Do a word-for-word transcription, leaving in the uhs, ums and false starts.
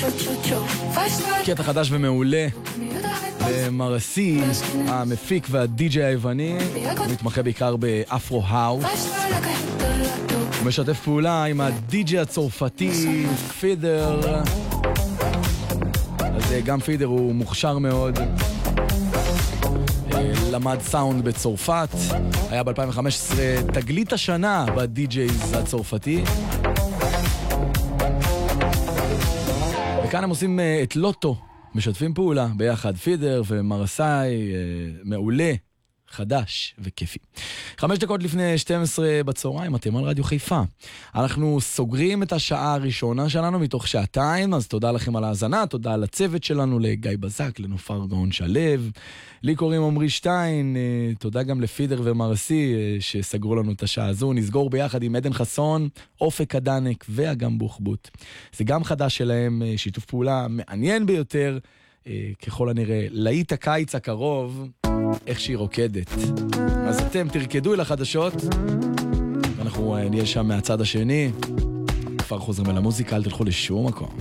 קטע חדש ומעולה למרסי, המפיק והדי-ג'יי היווני, מתמחה בעיקר באפרו-האוס. הוא משתף פעולה עם הדי-ג'יי הצרפתי פידר. אז גם פידר הוא מוכשר מאוד, למד סאונד בצרפת, היה ב-אלפיים וחמש עשרה תגלית השנה בדי-ג'ייז הצרפתי. וכאן הם עושים את לוטו, משתפים פעולה ביחד, פידר ומרסאי, מעולה, חדש וכיפי. חמש דקות לפני שתים עשרה בצהריים, אתם על רדיו חיפה. אנחנו סוגרים את השעה הראשונה שלנו מתוך שעתיים, אז תודה לכם על ההאזנה, תודה על הצוות שלנו, לגיא בזק, לנופר גאון שלב, לי קוראים עמרי שטיין, תודה גם לפידר ומרסי שסגרו לנו את השעה הזו. נסגור ביחד עם עדן חסון, אופק הדנק והגם בוחבוט. זה גם חדש שלהם, שיתוף פעולה מעניין ביותר, ככל הנראה להיט הקיץ הקרוב, איך שהיא רוקדת. אז אתם תרקדו אל החדשות, ואנחנו נהיה שם מהצד השני. כבר חוזרים אל המוזיקה, אל תלכו לשום מקום.